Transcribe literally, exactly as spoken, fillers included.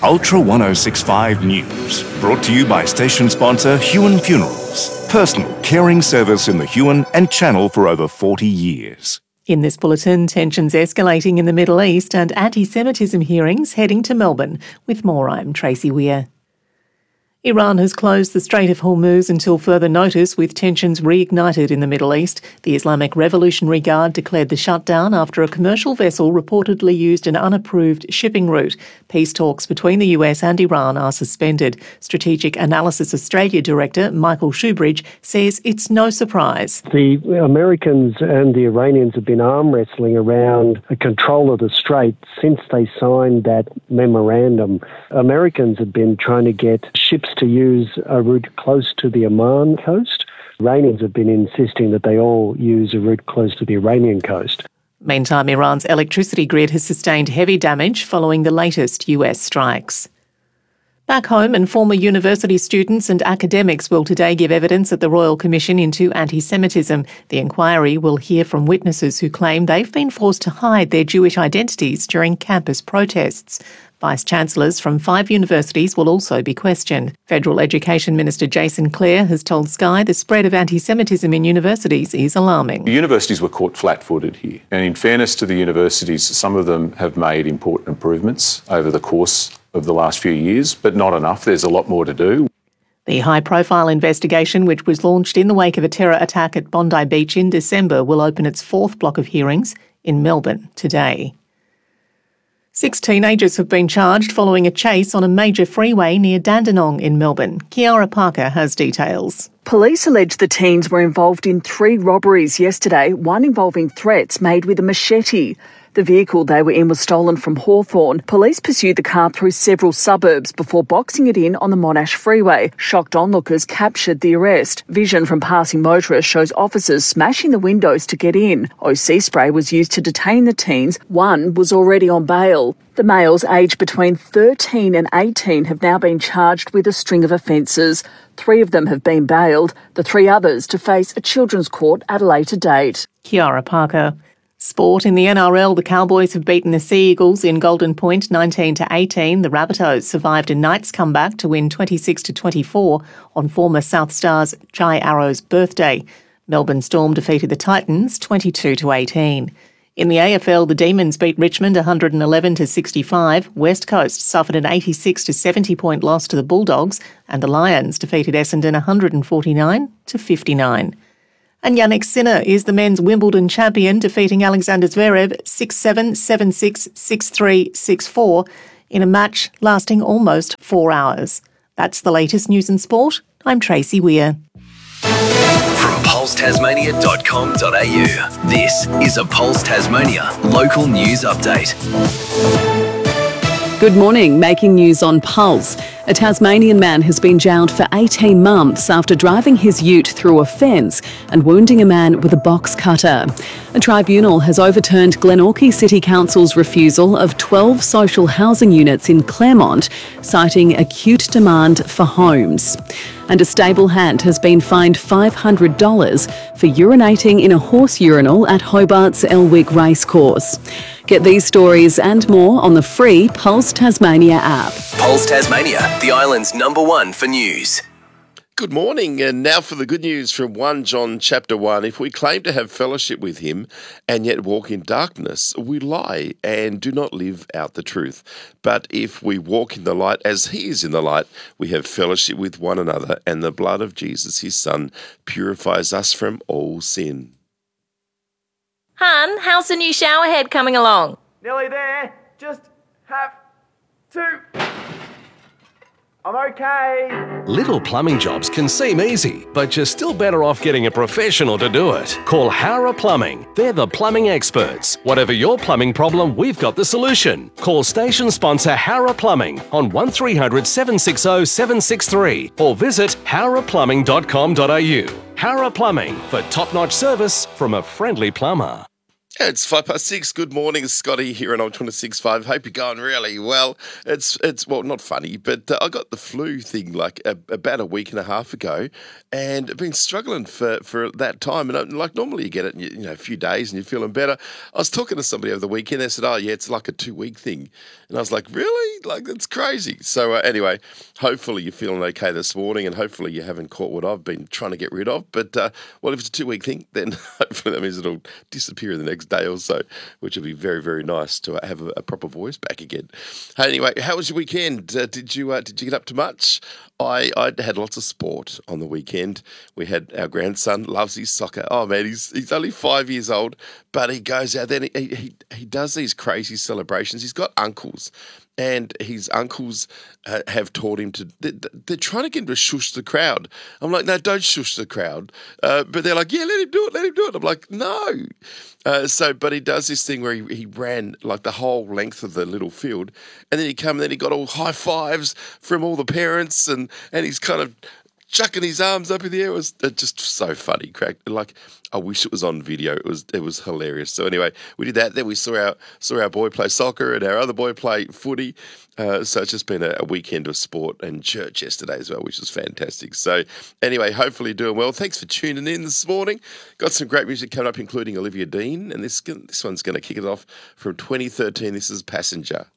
Ultra ten sixty-five News, brought to you by station sponsor Huon Funerals, personal caring service in the Huon and Channel for over forty years. In this bulletin, tensions escalating in the Middle East and anti-Semitism hearings heading to Melbourne. With more, I'm Tracy Weir. Iran has closed the Strait of Hormuz until further notice, with tensions reignited in the Middle East. The Islamic Revolutionary Guard declared the shutdown after a commercial vessel reportedly used an unapproved shipping route. Peace talks between the U S and Iran are suspended. Strategic Analysis Australia Director Michael Shoebridge says it's no surprise. The Americans and the Iranians have been arm wrestling around a control of the strait since they signed that memorandum. Americans have been trying to get ships to use a route close to the Oman coast. Iranians have been insisting that they all use a route close to the Iranian coast. Meantime, Iran's electricity grid has sustained heavy damage following the latest U S strikes. Back home, and former university students and academics will today give evidence at the Royal Commission into anti-Semitism. The inquiry will hear from witnesses who claim they've been forced to hide their Jewish identities during campus protests. Vice-Chancellors from five universities will also be questioned. Federal Education Minister Jason Clare has told Sky the spread of anti-Semitism in universities is alarming. The universities were caught flat-footed here. And in fairness to the universities, some of them have made important improvements over the course of the last few years, but not enough. There's a lot more to do. The high-profile investigation, which was launched in the wake of a terror attack at Bondi Beach in December, will open its fourth block of hearings in Melbourne today. Six teenagers have been charged following a chase on a major freeway near Dandenong in Melbourne. Kiara Parker has details. Police allege the teens were involved in three robberies yesterday, one involving threats made with a machete. The vehicle they were in was stolen from Hawthorn. Police pursued the car through several suburbs before boxing it in on the Monash Freeway. Shocked onlookers captured the arrest. Vision from passing motorists shows officers smashing the windows to get in. O C spray was used to detain the teens. One was already on bail. The males, aged between thirteen and eighteen, have now been charged with a string of offences. Three of them have been bailed, the three others to face a children's court at a later date. Kiara Parker. Sport. In the N R L, the Cowboys have beaten the Sea Eagles in Golden Point nineteen to eighteen. The Rabbitohs survived a Knights comeback to win twenty-six to twenty-four on former South Stars Jai Arrow's birthday. Melbourne Storm defeated the Titans twenty-two to eighteen. In the A F L, the Demons beat Richmond one eleven to sixty-five. West Coast suffered an eighty-six to seventy point loss to the Bulldogs, and the Lions defeated Essendon one forty-nine to fifty-nine. And Yannick Sinner is the men's Wimbledon champion, defeating Alexander Zverev six seven, seven six, six three, six four in a match lasting almost four hours. That's the latest news and sport. I'm Tracy Weir. From pulse tasmania dot com dot a u, this is a Pulse Tasmania local news update. Good morning. Making news on Pulse. A Tasmanian man has been jailed for eighteen months after driving his ute through a fence and wounding a man with a box cutter. A tribunal has overturned Glenorchy City Council's refusal of twelve social housing units in Claremont, citing acute demand for homes. And a stable hand has been fined five hundred dollars for urinating in a horse urinal at Hobart's Elwick Racecourse. Get these stories and more on the free Pulse Tasmania app. Pulse Tasmania, the island's number one for news. Good morning, and now for the good news from First John chapter one. If we claim to have fellowship with him and yet walk in darkness, we lie and do not live out the truth. But if we walk in the light as he is in the light, we have fellowship with one another, and the blood of Jesus, his son, purifies us from all sin. Hun, how's the new shower head coming along? Nearly there. Just have to... I'm okay. Little plumbing jobs can seem easy, but you're still better off getting a professional to do it. Call Howrah Plumbing. They're the plumbing experts. Whatever your plumbing problem, we've got the solution. Call station sponsor Howrah Plumbing on one three hundred, seven six zero, seven six three or visit howrah plumbing dot com dot a u. Howrah Plumbing for top-notch service from a friendly plumber. It's five past six. Good morning, Scotty here on twenty-six point five. Hope you're going really well. It's, it's well, not funny, but uh, I got the flu thing like a, about a week and a half ago, and I've been struggling for, for that time. And I, like normally you get it in you know, a few days and you're feeling better. I was talking to somebody over the weekend. They said, oh, yeah, it's like a two-week thing. And I was like, really? Like, that's crazy. So uh, anyway, hopefully you're feeling okay this morning, and hopefully you haven't caught what I've been trying to get rid of. But, uh, well, if it's a two-week thing, then hopefully that means it'll disappear in the next day or so, which will be very, very nice to have a, a proper voice back again. Anyway, how was your weekend? Uh, did you uh, did you get up to much? I, I had lots of sport on the weekend. We had our grandson, loves his soccer. Oh, man, he's he's only five years old, but he goes out there and he, he, he does these crazy celebrations. He's got uncles, and his uncles uh, have taught him to, they're, they're trying to get him to shush the crowd. I'm like, no, don't shush the crowd. Uh, but they're like, yeah, let him do it, let him do it. I'm like, no. Uh, so, but he does this thing where he, he ran like the whole length of the little field, and then he come and then he got all high fives from all the parents, and, and he's kind of chucking his arms up in the air. It was just so funny, crack. Like, I wish it was on video. It was it was hilarious. So anyway, we did that. Then we saw our saw our boy play soccer and our other boy play footy. Uh, so it's just been a, a weekend of sport and church yesterday as well, which was fantastic. So anyway, hopefully you're doing well. Thanks for tuning in this morning. Got some great music coming up, including Olivia Dean, and this this one's going to kick it off from twenty thirteen. This is Passenger.